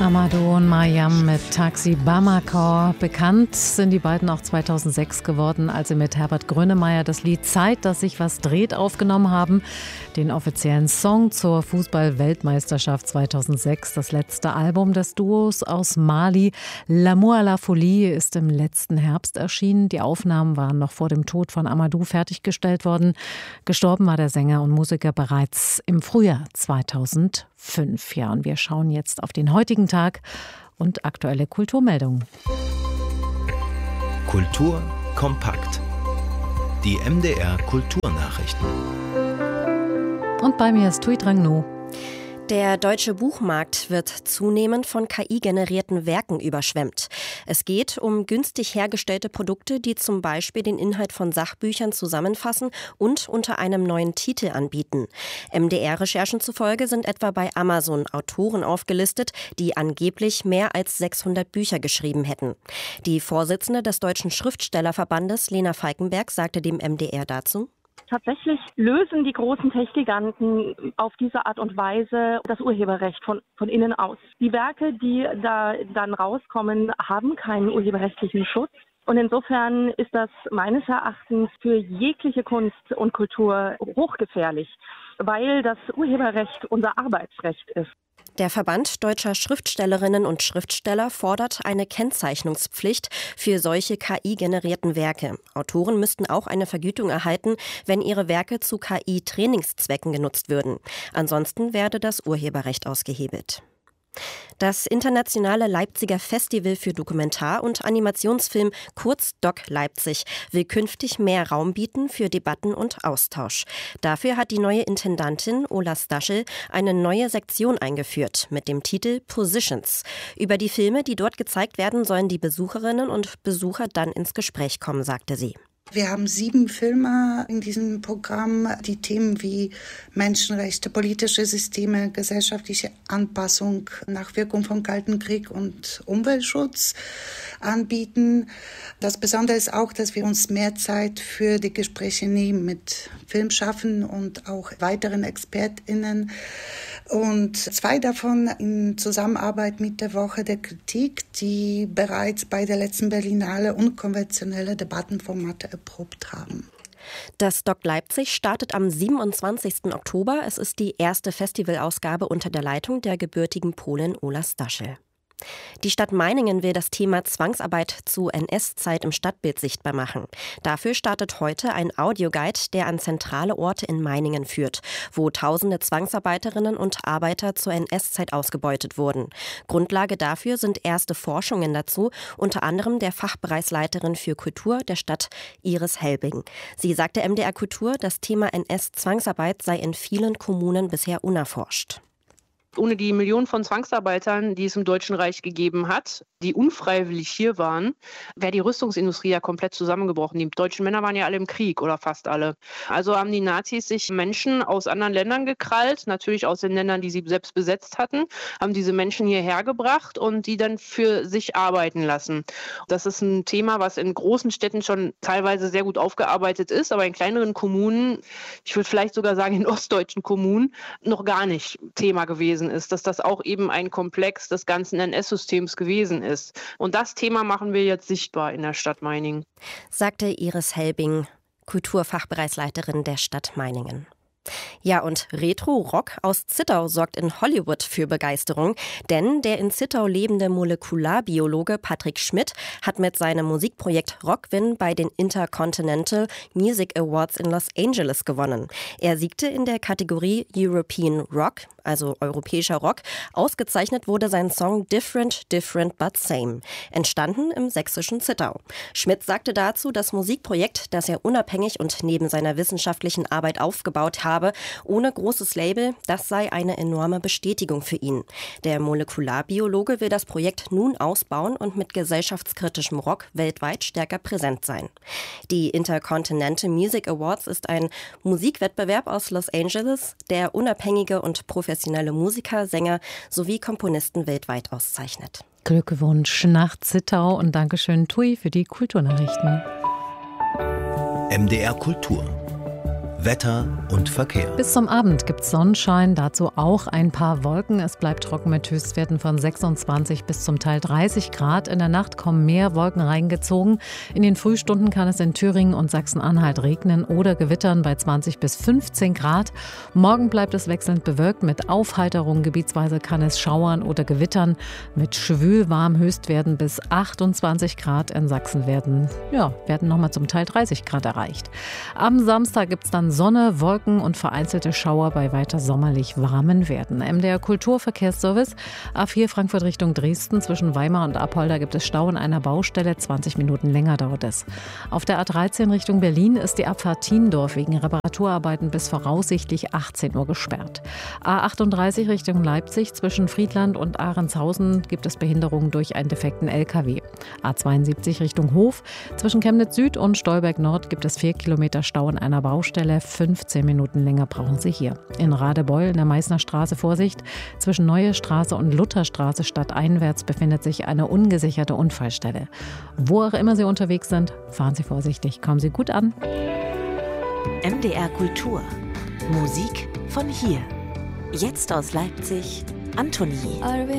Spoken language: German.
Amadou und Mariam mit Taxi Bamako. Bekannt sind die beiden auch 2006 geworden, als sie mit Herbert Grönemeyer das Lied Zeit, dass sich was dreht, aufgenommen haben. Den offiziellen Song zur Fußball-Weltmeisterschaft 2006. Das letzte Album des Duos aus Mali, L'amour à la folie, ist im letzten Herbst erschienen. Die Aufnahmen waren noch vor dem Tod von Amadou fertiggestellt worden. Gestorben war der Sänger und Musiker bereits im Frühjahr 2005. Ja, und wir schauen jetzt auf den heutigen Tag und aktuelle Kulturmeldungen. Kultur kompakt. Die MDR Kulturnachrichten. Und bei mir ist Thuy Trang Ngo. Der deutsche Buchmarkt wird zunehmend von KI-generierten Werken überschwemmt. Es geht um günstig hergestellte Produkte, die zum Beispiel den Inhalt von Sachbüchern zusammenfassen und unter einem neuen Titel anbieten. MDR-Recherchen zufolge sind etwa bei Amazon Autoren aufgelistet, die angeblich mehr als 600 Bücher geschrieben hätten. Die Vorsitzende des Deutschen Schriftstellerverbandes, Lena Falkenberg, sagte dem MDR dazu: Tatsächlich lösen die großen Tech-Giganten auf diese Art und Weise das Urheberrecht von innen aus. Die Werke, die da dann rauskommen, haben keinen urheberrechtlichen Schutz. Und insofern ist das meines Erachtens für jegliche Kunst und Kultur hochgefährlich, weil das Urheberrecht unser Arbeitsrecht ist. Der Verband deutscher Schriftstellerinnen und Schriftsteller fordert eine Kennzeichnungspflicht für solche KI-generierten Werke. Autoren müssten auch eine Vergütung erhalten, wenn ihre Werke zu KI-Trainingszwecken genutzt würden. Ansonsten werde das Urheberrecht ausgehebelt. Das internationale Leipziger Festival für Dokumentar- und Animationsfilm, kurz DOC Leipzig, will künftig mehr Raum bieten für Debatten und Austausch. Dafür hat die neue Intendantin Ola Staschel eine neue Sektion eingeführt mit dem Titel Positions. Über die Filme, die dort gezeigt werden, sollen die Besucherinnen und Besucher dann ins Gespräch kommen, sagte sie. Wir haben 7 Filme in diesem Programm, die Themen wie Menschenrechte, politische Systeme, gesellschaftliche Anpassung, Nachwirkung vom Kalten Krieg und Umweltschutz anbieten. Das Besondere ist auch, dass wir uns mehr Zeit für die Gespräche nehmen mit Filmschaffenden und auch weiteren ExpertInnen. Und 2 davon in Zusammenarbeit mit der Woche der Kritik, die bereits bei der letzten Berlinale unkonventionelle Debattenformate erprobt haben. Das DOC Leipzig startet am 27. Oktober. Es ist die erste Festivalausgabe unter der Leitung der gebürtigen Polin Ola Staschel. Die Stadt Meiningen will das Thema Zwangsarbeit zu NS-Zeit im Stadtbild sichtbar machen. Dafür startet heute ein Audioguide, der an zentrale Orte in Meiningen führt, wo tausende Zwangsarbeiterinnen und Arbeiter zur NS-Zeit ausgebeutet wurden. Grundlage dafür sind erste Forschungen dazu, unter anderem der Fachbereichsleiterin für Kultur der Stadt Iris Helbing. Sie sagte MDR Kultur, das Thema NS-Zwangsarbeit sei in vielen Kommunen bisher unerforscht. Ohne die Millionen von Zwangsarbeitern, die es im Deutschen Reich gegeben hat, die unfreiwillig hier waren, wäre die Rüstungsindustrie ja komplett zusammengebrochen. Die deutschen Männer waren ja alle im Krieg oder fast alle. Also haben die Nazis sich Menschen aus anderen Ländern gekrallt, natürlich aus den Ländern, die sie selbst besetzt hatten, haben diese Menschen hierher gebracht und die dann für sich arbeiten lassen. Das ist ein Thema, was in großen Städten schon teilweise sehr gut aufgearbeitet ist, aber in kleineren Kommunen, ich würde vielleicht sogar sagen in ostdeutschen Kommunen, noch gar nicht Thema gewesen ist, dass das auch eben ein Komplex des ganzen NS-Systems gewesen ist. Und das Thema machen wir jetzt sichtbar in der Stadt Meiningen. Sagte Iris Helbing, Kulturfachbereichsleiterin der Stadt Meiningen. Ja, und Retro-Rock aus Zittau sorgt in Hollywood für Begeisterung, denn der in Zittau lebende Molekularbiologe Patrick Schmidt hat mit seinem Musikprojekt Rockwin bei den Intercontinental Music Awards in Los Angeles gewonnen. Er siegte in der Kategorie European Rock, also europäischer Rock. Ausgezeichnet wurde sein Song Different, Different But Same, entstanden im sächsischen Zittau. Schmidt sagte dazu, das Musikprojekt, das er unabhängig und neben seiner wissenschaftlichen Arbeit aufgebaut habe, ohne großes Label, das sei eine enorme Bestätigung für ihn. Der Molekularbiologe will das Projekt nun ausbauen und mit gesellschaftskritischem Rock weltweit stärker präsent sein. Die Intercontinental Music Awards ist ein Musikwettbewerb aus Los Angeles, der unabhängige und professionelle Musiker, Sänger sowie Komponisten weltweit auszeichnet. Glückwunsch nach Zittau und Dankeschön, Thuy, für die Kulturnachrichten. MDR Kultur. Wetter und Verkehr. Bis zum Abend gibt es Sonnenschein, dazu auch ein paar Wolken. Es bleibt trocken mit Höchstwerten von 26 bis zum Teil 30 Grad. In der Nacht kommen mehr Wolken reingezogen. In den Frühstunden kann es in Thüringen und Sachsen-Anhalt regnen oder gewittern bei 20 bis 15 Grad. Morgen bleibt es wechselnd bewölkt mit Aufheiterung. Gebietsweise kann es schauern oder gewittern. Mit schwül-warm Höchstwerten bis 28 Grad. In Sachsen werden nochmal zum Teil 30 Grad erreicht. Am Samstag gibt es dann Sonne, Wolken und vereinzelte Schauer bei weiter sommerlich warmen Werten. MDR Kulturverkehrsservice, A4 Frankfurt Richtung Dresden, zwischen Weimar und Apolda gibt es Stau in einer Baustelle, 20 Minuten länger dauert es. Auf der A13 Richtung Berlin ist die Abfahrt Thiendorf wegen Reparaturarbeiten bis voraussichtlich 18 Uhr gesperrt. A38 Richtung Leipzig, zwischen Friedland und Ahrenshausen gibt es Behinderungen durch einen defekten LKW. A72 Richtung Hof, zwischen Chemnitz Süd und Stolberg Nord gibt es 4 Kilometer Stau in einer Baustelle. 15 Minuten länger brauchen Sie hier. In Radebeul in der Meißner Straße Vorsicht. Zwischen Neue Straße und Lutherstraße stadteinwärts befindet sich eine ungesicherte Unfallstelle. Wo auch immer Sie unterwegs sind, fahren Sie vorsichtig. Kommen Sie gut an. MDR Kultur. Musik von hier. Jetzt aus Leipzig, Antonie.